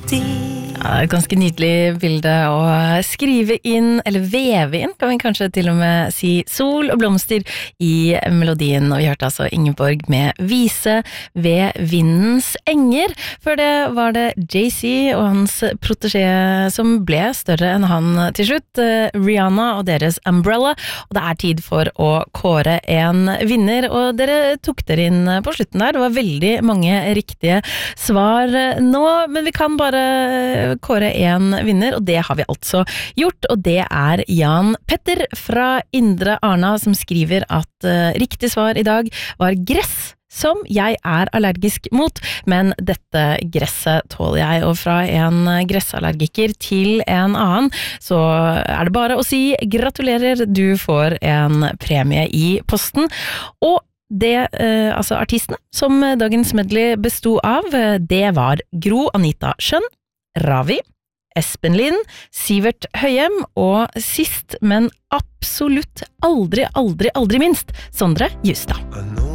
melodi. Ja, et ganske nydelig bilde å skrive inn, eller veve inn, kan vi kanskje til og med si, sol og blomster i melodien. Og vi hørte altså Ingeborg med Vise ved vindens enger. Før det var det Jay-Z og hans protégé som ble større enn han til slutt, Rihanna og deres Umbrella. Og det er tid for å kåre en vinner, og dere tok dere inn på slutten der. Det var veldig mange riktige svar nå, men vi kan bare kåre en vinner, og det har vi altså gjort, og det er Jan Petter fra Indre Arna som skriver at riktig svar i dag var gress, som jeg er allergisk mot, men dette gresset tåler jeg, og fra en gressallergiker til en annen, så er det bare å si gratulerer, du får en premie i posten, og altså artistene som dagens medley bestod av, det var Gro Anita Schønn, Ravi, Espen Lind, Sivert Høyem og sist, men absolutt aldri minst, Sondre Justad.